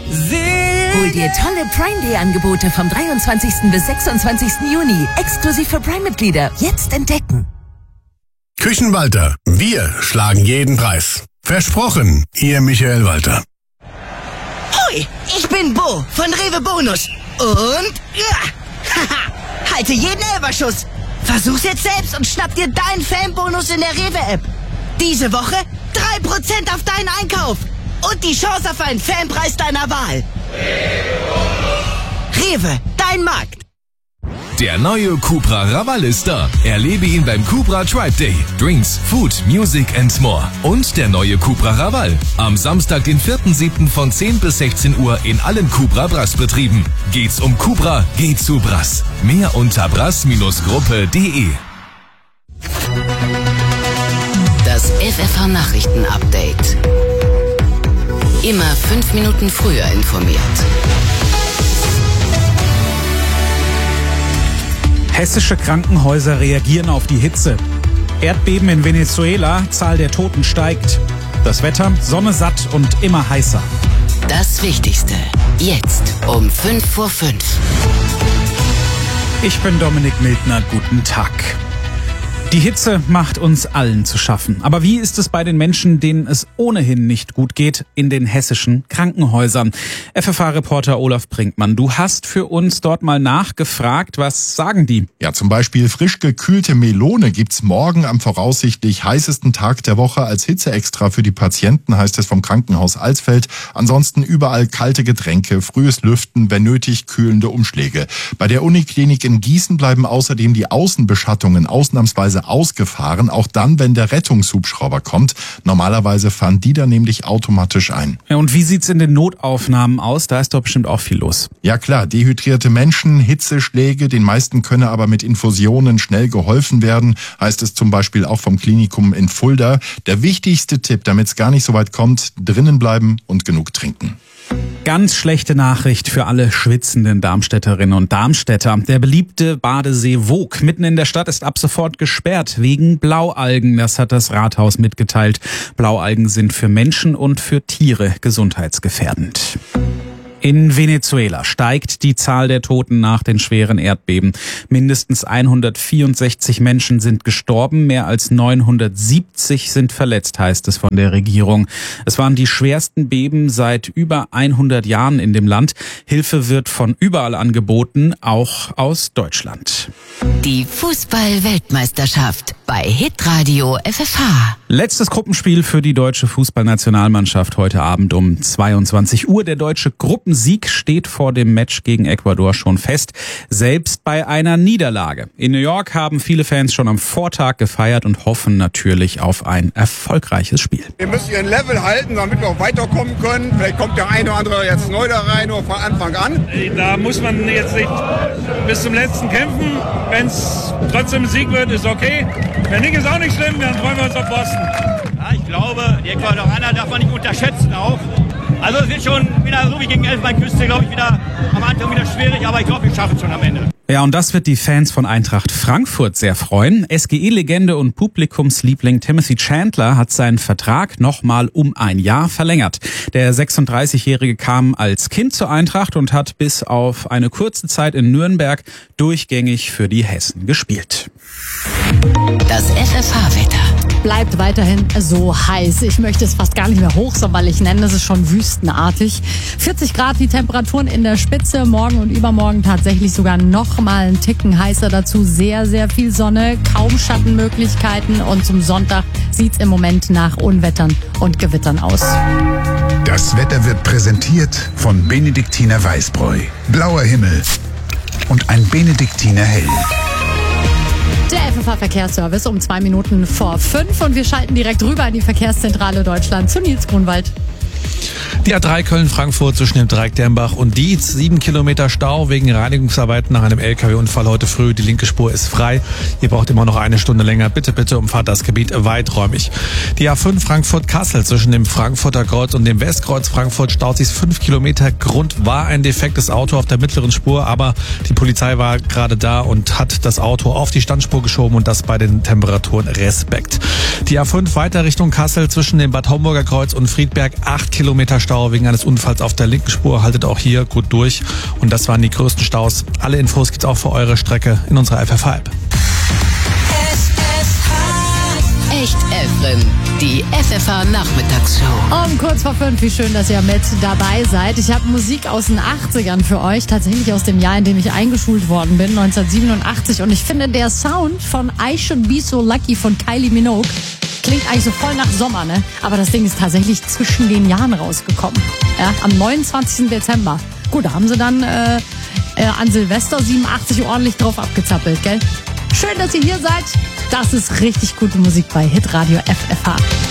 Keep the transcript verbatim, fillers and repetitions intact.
Hol dir tolle Prime Day Angebote vom dreiundzwanzigsten bis sechsundzwanzigsten Juni. Exklusiv für Prime-Mitglieder. Jetzt entdecken. Küchenwalter. Wir schlagen jeden Preis. Versprochen, Ihr Michael Walter. Hoi, ich bin Bo von Rewe Bonus. Und ja, haha, halte jeden Elberschuss. Versuch's jetzt selbst und schnapp dir deinen Fanbonus in der Rewe-App. Diese Woche drei Prozent auf deinen Einkauf. Und die Chance auf einen Fanpreis deiner Wahl. Rewe, dein Markt. Der neue Cupra Raval ist da. Erlebe ihn beim Cupra Tribe Day. Drinks, Food, Music and more. Und der neue Cupra Raval. Am Samstag, den vierten siebten von zehn bis sechzehn Uhr in allen Cupra Brass-Betrieben. Geht's um Cupra, geht's zu Brass. Mehr unter brass Gruppe punkt de. Das F F H-Nachrichten-Update. Immer fünf Minuten früher informiert. Hessische Krankenhäuser reagieren auf die Hitze. Erdbeben in Venezuela, Zahl der Toten steigt. Das Wetter, Sonne satt und immer heißer. Das Wichtigste, jetzt um fünf vor fünf. Ich bin Dominik Mildner, guten Tag. Die Hitze macht uns allen zu schaffen. Aber wie ist es bei den Menschen, denen es ohnehin nicht gut geht, in den hessischen Krankenhäusern? F F H-Reporter Olaf Brinkmann, du hast für uns dort mal nachgefragt. Was sagen die? Ja, zum Beispiel frisch gekühlte Melone gibt's morgen am voraussichtlich heißesten Tag der Woche als Hitzeextra für die Patienten, heißt es vom Krankenhaus Alsfeld. Ansonsten überall kalte Getränke, frühes Lüften, wenn nötig kühlende Umschläge. Bei der Uniklinik in Gießen bleiben außerdem die Außenbeschattungen ausnahmsweise ausgefahren, auch dann, wenn der Rettungshubschrauber kommt. Normalerweise fahren die dann nämlich automatisch ein. Ja, und wie sieht's in den Notaufnahmen aus? Da ist doch bestimmt auch viel los. Ja klar, dehydrierte Menschen, Hitzeschläge, den meisten könne aber mit Infusionen schnell geholfen werden, heißt es zum Beispiel auch vom Klinikum in Fulda. Der wichtigste Tipp, damit es gar nicht so weit kommt, drinnen bleiben und genug trinken. Ganz schlechte Nachricht für alle schwitzenden Darmstädterinnen und Darmstädter. Der beliebte Badesee Voog mitten in der Stadt ist ab sofort gesperrt wegen Blaualgen. Das hat das Rathaus mitgeteilt. Blaualgen sind für Menschen und für Tiere gesundheitsgefährdend. In Venezuela steigt die Zahl der Toten nach den schweren Erdbeben. Mindestens hundertvierundsechzig Menschen sind gestorben, mehr als neunhundertsiebzig sind verletzt, heißt es von der Regierung. Es waren die schwersten Beben seit über hundert Jahren in dem Land. Hilfe wird von überall angeboten, auch aus Deutschland. Die Fußball-Weltmeisterschaft bei Hitradio F F H. Letztes Gruppenspiel für die deutsche Fußballnationalmannschaft heute Abend um zweiundzwanzig Uhr. Der deutsche Gruppensieg steht vor dem Match gegen Ecuador schon fest, selbst bei einer Niederlage. In New York haben viele Fans schon am Vortag gefeiert und hoffen natürlich auf ein erfolgreiches Spiel. Wir müssen ihren Level halten, damit wir auch weiterkommen können. Vielleicht kommt der eine oder andere jetzt neu da rein oder von Anfang an. Da muss man jetzt nicht bis zum letzten kämpfen. Wenn es trotzdem ein Sieg wird, ist okay. Wenn nicht, ist auch nicht schlimm, dann freuen wir uns auf Boston. Ja, ich glaube, die Ecuadorianer darf man nicht unterschätzen auch. Also es wird schon wieder, so wie gegen Elfenbeinküste, glaube ich, wieder am Anfang wieder schwierig, aber ich glaube, wir schaffen es schon am Ende. Ja, und das wird die Fans von Eintracht Frankfurt sehr freuen. S G E-Legende und Publikumsliebling Timothy Chandler hat seinen Vertrag nochmal um ein Jahr verlängert. Der sechsunddreißigjährige kam als Kind zur Eintracht und hat bis auf eine kurze Zeit in Nürnberg durchgängig für die Hessen gespielt. Das F F H-Wetter. Bleibt weiterhin so heiß. Ich möchte es fast gar nicht mehr hochsommerlich nennen. Das ist schon wüstenartig. vierzig Grad die Temperaturen in der Spitze. Morgen und übermorgen tatsächlich sogar noch mal einen Ticken heißer dazu. Sehr, sehr viel Sonne, kaum Schattenmöglichkeiten. Und zum Sonntag sieht's im Moment nach Unwettern und Gewittern aus. Das Wetter wird präsentiert von Benediktiner Weißbräu. Blauer Himmel und ein Benediktiner Hell. Der F F H-Verkehrsservice um zwei Minuten vor fünf und wir schalten direkt rüber in die Verkehrszentrale Deutschland zu Nils Grunwald. Die A drei Köln-Frankfurt zwischen dem Dreieck Dernbach und Dietz. Sieben Kilometer Stau wegen Reinigungsarbeiten nach einem L K W-Unfall heute früh. Die linke Spur ist frei. Ihr braucht immer noch eine Stunde länger. Bitte, bitte umfahrt das Gebiet weiträumig. Die A fünf Frankfurt-Kassel zwischen dem Frankfurter Kreuz und dem Westkreuz Frankfurt staut sich fünf Kilometer. Grund war ein defektes Auto auf der mittleren Spur, aber die Polizei war gerade da und hat das Auto auf die Standspur geschoben und das bei den Temperaturen. Respekt. Die A fünf weiter Richtung Kassel zwischen dem Bad Homburger Kreuz und Friedberg. Acht Kilometer Kilometer Stau wegen eines Unfalls auf der linken Spur. Haltet auch hier gut durch. Und das waren die größten Staus. Alle Infos gibt's auch für eure Strecke in unserer F F H-App. Echt Efren, die F F H-Nachmittagsshow. Um kurz vor fünf, wie schön, dass ihr mit dabei seid. Ich habe Musik aus den achtzigern für euch, tatsächlich aus dem Jahr, in dem ich eingeschult worden bin, neunzehnhundertsiebenundachtzig. Und ich finde, der Sound von I Should Be So Lucky von Kylie Minogue klingt eigentlich so voll nach Sommer, ne? Aber das Ding ist tatsächlich zwischen den Jahren rausgekommen. Ja, am neunundzwanzigsten Dezember. Gut, da haben sie dann äh, äh, an Silvester siebenundachtzig ordentlich drauf abgezappelt, gell? Schön, dass ihr hier seid. Das ist richtig gute Musik bei Hitradio F F H.